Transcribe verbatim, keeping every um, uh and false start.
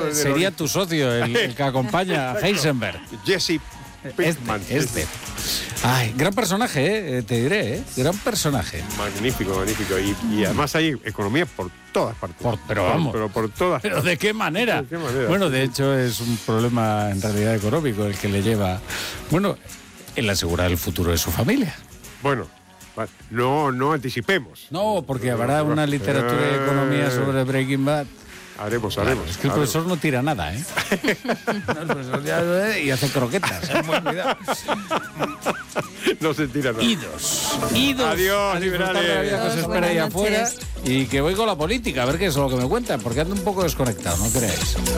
del sería ori- tu socio, el, el que acompaña a Heisenberg. Jesse Pinkman. Este, este. Ay, gran personaje, eh, te diré, ¿eh? Gran personaje. Magnífico, magnífico. Y, y además hay economía por todas partes. Por- pero vamos. Pero por todas ¿Pero de qué manera? ¿De qué manera? Bueno, de hecho es un problema en realidad económico el que le lleva, bueno, el asegurar el futuro de su familia. Bueno, va- no, no anticipemos. No, porque habrá una literatura de economía sobre Breaking Bad. Haremos, haremos. Es que el haremos. profesor no tira nada, ¿eh? No, el profesor ya- y hace croquetas, ¿eh? Muy cuidado. No se tira nada. Idos. Idos. Adiós, a disfrutar de la liberales. vida que os Adiós, espera ahí buenas afuera. noches. Y que voy con la política, a ver qué es lo que me cuentan, porque ando un poco desconectado, no creáis.